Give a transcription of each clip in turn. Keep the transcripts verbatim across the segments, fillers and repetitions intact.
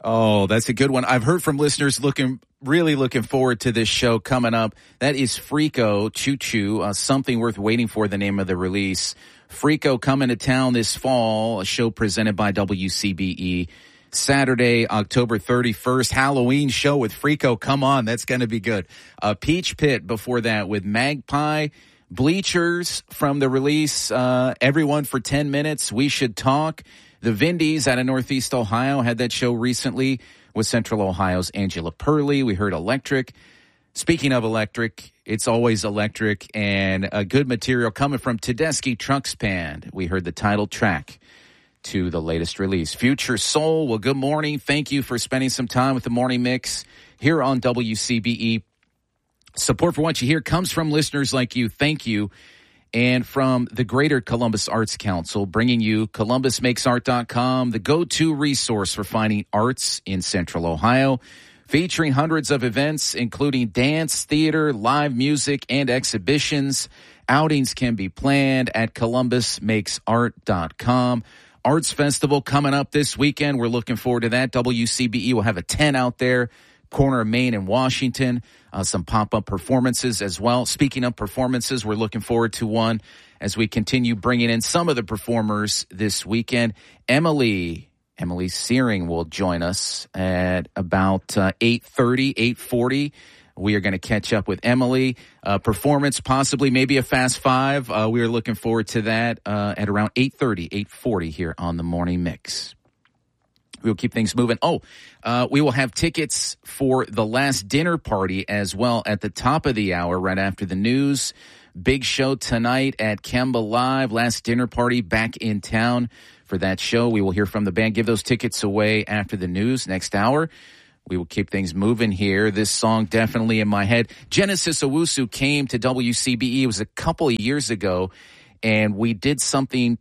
Oh, that's a good one. I've heard from listeners looking, really looking forward to this show coming up. That is Freako, Choo Choo, uh, Something Worth Waiting For, the name of the release. Freako coming to town this fall, a show presented by W C B E. Saturday, October thirty-first, Halloween show with Freako. Come on, that's going to be good. Uh, Peach Pit before that with Magpie. Bleachers from the release, uh, Everyone for ten minutes, We Should Talk. The Vindies out of Northeast Ohio had that show recently with Central Ohio's Angela Purley. We heard Electric. Speaking of electric, it's always electric, and a good material coming from Tedeschi Trucks Band. We heard the title track to the latest release. Future Soul, well, good morning. Thank you for spending some time with the Morning Mix here on W C B E. Support for what you hear comes from listeners like you. Thank you. And from the Greater Columbus Arts Council, bringing you Columbus Makes Art dot com, the go-to resource for finding arts in Central Ohio, featuring hundreds of events, including dance, theater, live music, and exhibitions. Outings can be planned at Columbus Makes Art dot com. Arts Festival coming up this weekend. We're looking forward to that. W C B E will have a tent out there, corner of Main and Washington. Uh, some pop-up performances as well. Speaking of performances, we're looking forward to one as we continue bringing in some of the performers this weekend. Emily, Emily Searing will join us at about uh, eight thirty, eight forty. We are going to catch up with Emily. Uh, performance, possibly, maybe a Fast Five. Uh, we are looking forward to that uh, at around eight thirty, eight forty here on the Morning Mix. We'll keep things moving. Oh, uh, we will have tickets for the last dinner party as well at the top of the hour, right after the news. Big show tonight at Kemba Live. Last dinner party back in town for that show. We will hear from the band. Give those tickets away after the news next hour. We will keep things moving here. This song definitely in my head. Genesis Owusu came to W C B E. It was a couple of years ago, and we did something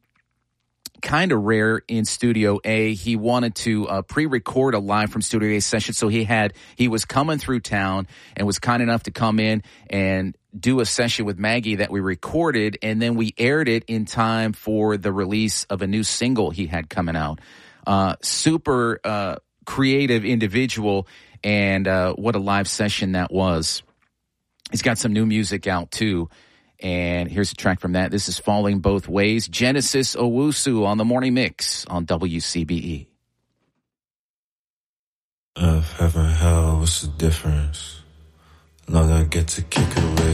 kind of rare in Studio A. He wanted to uh, pre-record a live from Studio A session, so he had he was coming through town and was kind enough to come in and do a session with Maggie that we recorded, and then we aired it in time for the release of a new single he had coming out. Uh, super uh, creative individual, and uh, what a live session that was. He's got some new music out, too. And here's a track from that. This is Falling Both Ways. Genesis Owusu on the Morning Mix on W C B E. Earth, heaven, hell, what's the difference? Long I get to kick it away.